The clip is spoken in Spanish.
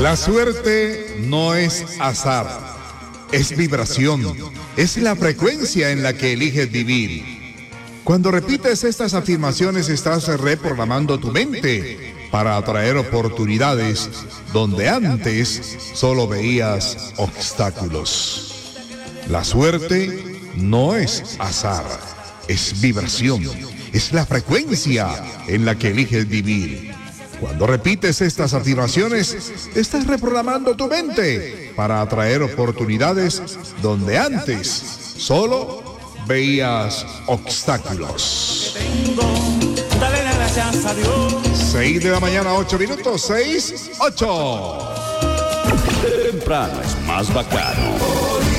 La suerte no es azar, es vibración, es la frecuencia en la que eliges vivir. Cuando repites estas afirmaciones estás reprogramando tu mente para atraer oportunidades donde antes solo veías obstáculos. La suerte no es azar, es vibración, es la frecuencia en la que eliges vivir. Cuando repites estas afirmaciones, estás reprogramando tu mente para atraer oportunidades donde antes solo veías obstáculos. 6 de la mañana, 8 minutos, 6, 8. Temprano es más bacano.